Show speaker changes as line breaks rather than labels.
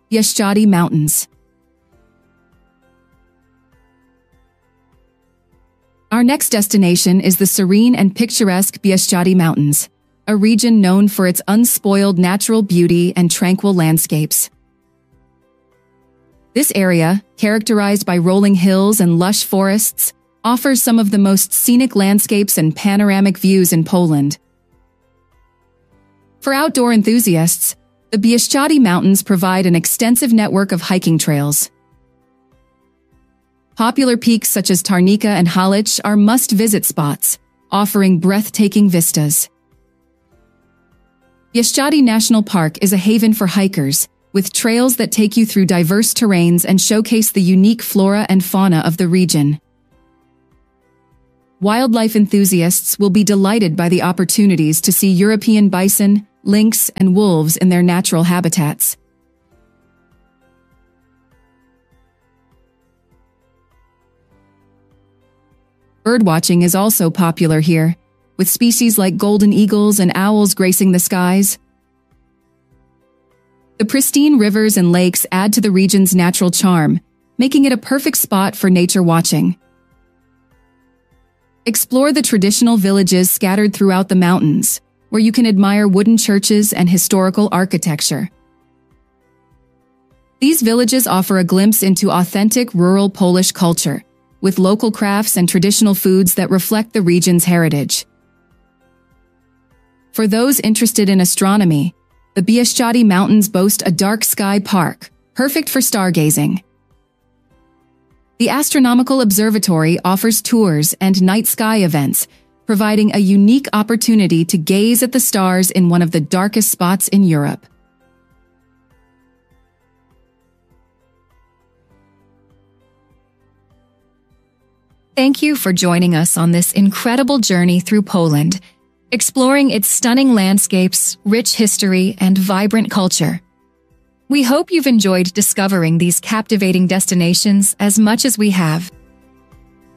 Bieszczady Mountains. Our next destination is the serene and picturesque Bieszczady Mountains, a region known for its unspoiled natural beauty and tranquil landscapes. This area, characterized by rolling hills and lush forests, offers some of the most scenic landscapes and panoramic views in Poland. For outdoor enthusiasts, the Bieszczady Mountains provide an extensive network of hiking trails. Popular peaks such as Tarnica and Halicz are must-visit spots, offering breathtaking vistas. Bieszczady National Park is a haven for hikers, with trails that take you through diverse terrains and showcase the unique flora and fauna of the region. Wildlife enthusiasts will be delighted by the opportunities to see European bison, lynx, and wolves in their natural habitats. Birdwatching is also popular here, with species like golden eagles and owls gracing the skies. The pristine rivers and lakes add to the region's natural charm, making it a perfect spot for nature watching. Explore the traditional villages scattered throughout the mountains, where you can admire wooden churches and historical architecture. These villages offer a glimpse into authentic rural Polish culture, with local crafts and traditional foods that reflect the region's heritage. For those interested in astronomy, the Bieszczady Mountains boast a dark sky park, perfect for stargazing. The Astronomical Observatory offers tours and night sky events, providing a unique opportunity to gaze at the stars in one of the darkest spots in Europe. Thank you for joining us on this incredible journey through Poland, exploring its stunning landscapes, rich history, and vibrant culture. We hope you've enjoyed discovering these captivating destinations as much as we have.